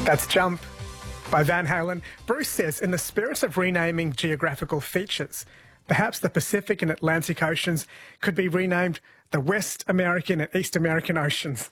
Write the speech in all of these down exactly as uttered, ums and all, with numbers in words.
That's Jump by Van Halen. Bruce says, in the spirit of renaming geographical features, perhaps the Pacific and Atlantic Oceans could be renamed the West American and East American Oceans.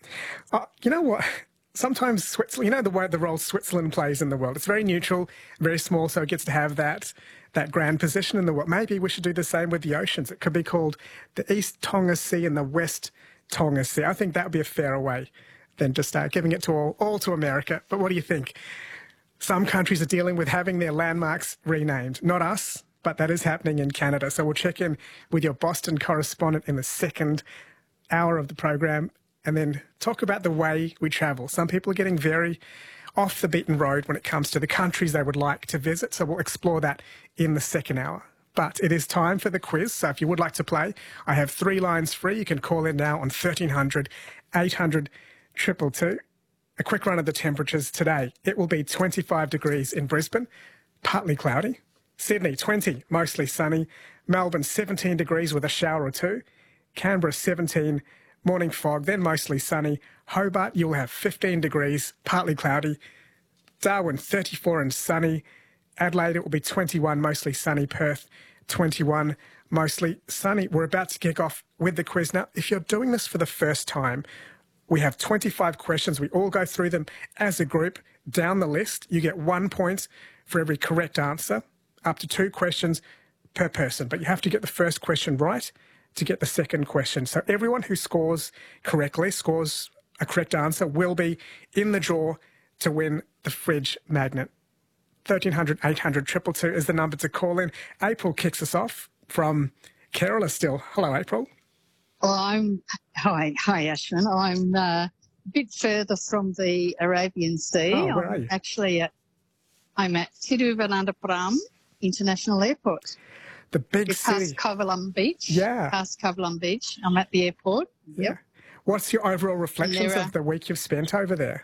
Uh, you know what? Sometimes Switzerland, you know the way the role Switzerland plays in the world. It's very neutral, very small, so it gets to have that that grand position in the world. Maybe we should do the same with the oceans. It could be called the East Tonga Sea and the West Tonga Sea. I think that would be a fairer way than just uh, giving it to all, all to America. But what do you think? Some countries are dealing with having their landmarks renamed. Not us, but that is happening in Canada. So we'll check in with your Boston correspondent in the second hour of the program and then talk about the way we travel. Some people are getting very off the beaten road when it comes to the countries they would like to visit. So we'll explore that in the second hour. But it is time for the quiz. So if you would like to play, I have three lines free. You can call in now on thirteen hundred, eight hundred, two two two. A quick run of the temperatures today. It will be twenty-five degrees in Brisbane, partly cloudy. Sydney, twenty, mostly sunny. Melbourne, seventeen degrees with a shower or two. Canberra, seventeen, morning fog, then mostly sunny. Hobart, you'll have fifteen degrees, partly cloudy. Darwin, thirty-four and sunny. Adelaide, it will be twenty-one, mostly sunny. Perth, twenty-one, mostly sunny. We're about to kick off with the quiz. Now, if you're doing this for the first time, we have twenty-five questions. We all go through them as a group. Down the list, you get one point for every correct answer, up to two questions per person. But you have to get the first question right to get the second question. So everyone who scores correctly, scores a correct answer, will be in the draw to win the fridge magnet. thirteen hundred, eight hundred, two two two is the number to call in. April kicks us off from Kerala still. Hello, April. Well, I'm hi, hi, Ashwin. I'm uh, a bit further from the Arabian Sea. Oh, where I'm are you? Actually, at, I'm at Thiruvananthapuram International Airport. The big It's city. past Kovalam Beach. Yeah. Past Kovalam Beach. I'm at the airport. Yeah. Yep. What's your overall reflections there are- of the week you've spent over there?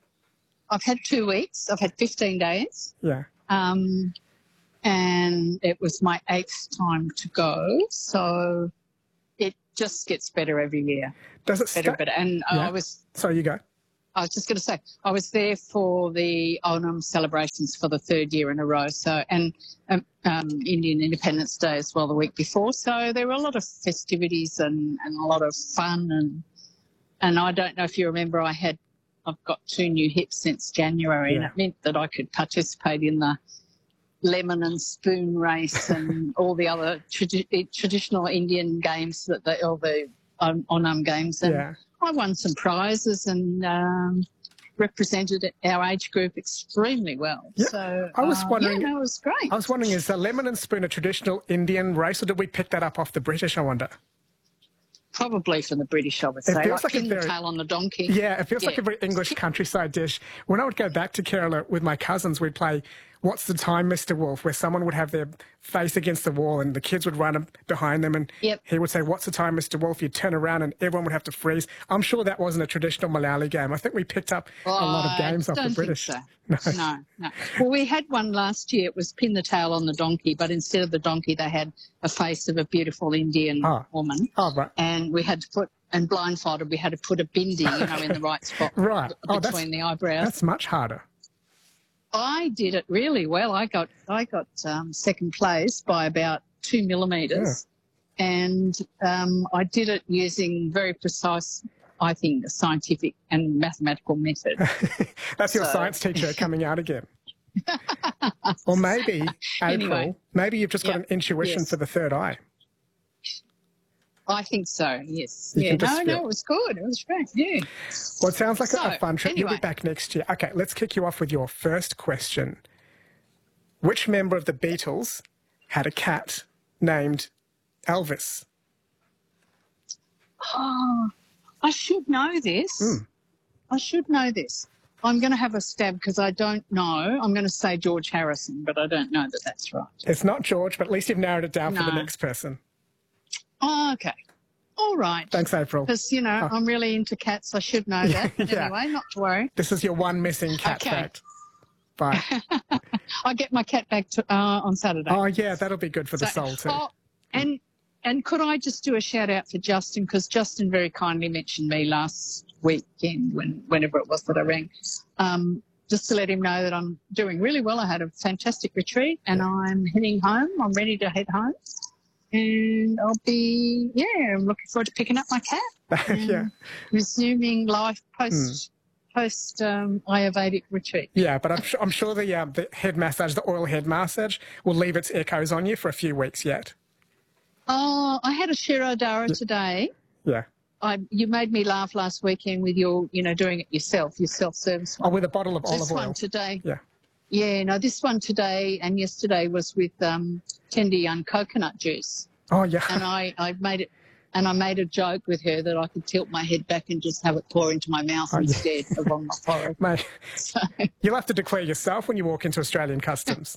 I've had two weeks. I've had fifteen days. Yeah. Um, and it was my eighth time to go. So it just gets better every year. Does it Better, stay? better. And Yeah. I was So you go. I was just going to say, I was there for the Onam celebrations for the third year in a row. So, and um, um, Indian Independence Day as well the week before. So there were a lot of festivities and, and a lot of fun. And and I don't know if you remember, I had, I've got two new hips since January, Yeah. and it meant that I could participate in the lemon and spoon race and all the other tradi- traditional Indian games that the, all the um, Onam games. And Yeah. I won some prizes and um, represented our age group extremely well. Yeah. So I was uh, wondering- yeah, no, it was great. I was wondering, is a lemon and spoon a traditional Indian race, or did we pick that up off the British, I wonder? Probably from the British, I would It say. feels Like, like a pin the very- tail on the donkey. Yeah, it feels like Yeah. a very English countryside dish. When I would go back to Kerala with my cousins, we'd play What's the Time, Mister Wolf, where someone would have their face against the wall and the kids would run behind them and Yep. he would say, What's the time, Mister Wolf? You'd turn around and everyone would have to freeze. I'm sure that wasn't a traditional Malayali game. I think we picked up a lot of I games off don't the think British. so. No. No, no. Well, we had one last year. It was pin the tail on the donkey, but instead of the donkey, they had a face of a beautiful Indian Ah. woman. Oh, right. And we had to put, and blindfolded, we had to put a bindi, you know, in the right spot Right. b- Oh, between that's, the eyebrows. that's much harder. I did it really well. I got I got um, second place by about two millimetres, and um, I did it using very precise, I think, a scientific and mathematical method. That's your So- science teacher coming out again. Or maybe, April, Anyway. maybe you've just got Yep. an intuition Yes. for the third eye. I think so. Yes. You yeah. can just No, feel- no, it was good. It was great. Yeah. Well, it sounds like a- So, a fun trip. You'll be anyway. back next year. Okay, let's kick you off with your first question. Which member of the Beatles had a cat named Elvis? Oh, I should know this. Mm. I should know this. I'm going to have a stab because I don't know. I'm going to say George Harrison, but I don't know that that's right. It's not George, but at least you've narrowed it down for the No. next person. Oh, okay. All right. Thanks, April. Because, you know, Oh. I'm really into cats. I should know that. But Yeah. anyway, not to worry. This is your one missing cat Okay. fact. Bye. I get my cat back to, uh, on Saturday. Oh, yeah, that'll be good for the So- soul too. Oh, and, and could I just do a shout out for Justin? Because Justin very kindly mentioned me last weekend, when, whenever it was that I rang. Um, just to let him know that I'm doing really well. I had a fantastic retreat and Yeah. I'm heading home. I'm ready to head home. And I'll be, yeah, I'm looking forward to picking up my cat and Yeah. resuming life post post um, Ayurvedic retreat. Yeah, but I'm, su- I'm sure the, um, the head massage, the oil head massage, will leave its echoes on you for a few weeks yet. Oh, I had a Shirodhara today. Yeah. I, you made me laugh last weekend with your, you know, doing it yourself, your self-service Oh, one. with a bottle of this olive one oil. today. Yeah. Yeah, no, this one today and yesterday was with um, tender young coconut juice. Oh, yeah. And I, I made it, and I made a joke with her that I could tilt my head back and just have it pour into my mouth Oh, yeah. instead of on my forehead. Mate, So, you'll have to declare yourself when you walk into Australian customs.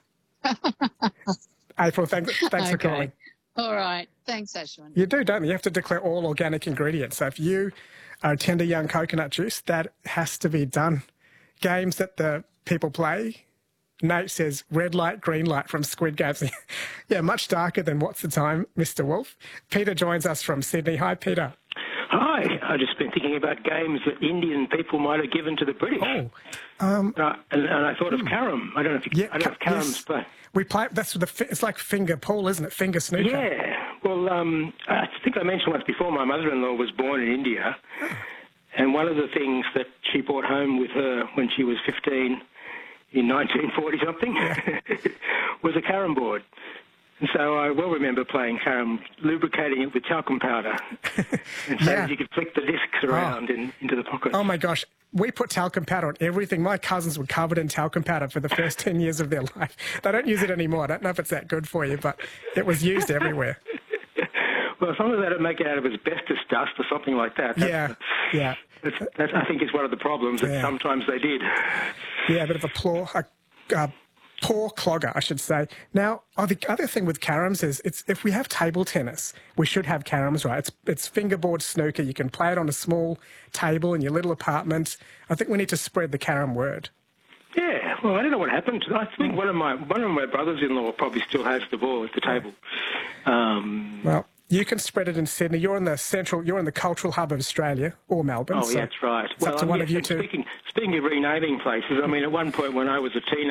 April, thanks, thanks for okay. calling. All right. Thanks, Ashwin. You do, don't you? You have to declare all organic ingredients. So if you are a tender young coconut juice, that has to be done. Games that the people play, Nate says red light, green light from Squid Games. Yeah, much darker than What's the Time, Mister Wolf. Peter joins us from Sydney. Hi, Peter. Hi, I've just been thinking about games that Indian people might have given to the British. Oh, um, Uh, and, and I thought of carom. I don't know if you, yeah, I don't know if carom's yes. play. We play. That's the. fi- It's like finger pool, isn't it? Finger snooker. Yeah. Well, um, I think I mentioned once before. My mother-in-law was born in India, and one of the things that she brought home with her when she was fifteen in nineteen forty something was a carom board. And so I well remember playing carom, lubricating it with talcum powder, and so Yeah. that you could flick the discs around in, into the pocket. Oh my gosh, we put talcum powder on everything. My cousins were covered in talcum powder for the first ten years of their life. They don't use it anymore. I don't know if it's that good for you, but it was used everywhere. Well, as long as they don't make it out of asbestos dust or something like that. That's, Yeah, yeah, That's, that's, I think is one of the problems that Yeah. sometimes they did. yeah. A bit of a poor, a, a poor clogger, I should say. Now, oh, the other thing with caroms is, it's if we have table tennis, we should have caroms, right? It's it's fingerboard snooker. You can play it on a small table in your little apartment. I think we need to spread the carom word. Yeah, well, I don't know what happened. I think one of my one of my brothers-in-law probably still has the ball at the table. Um, Well, you can spread it in Sydney. You're in the central. You're in the cultural hub of Australia, or Melbourne. oh, so yeah, that's right. It's up to um, one yes, of you and two. Speaking, speaking of renaming places, I mean, at one point when I was a teenager,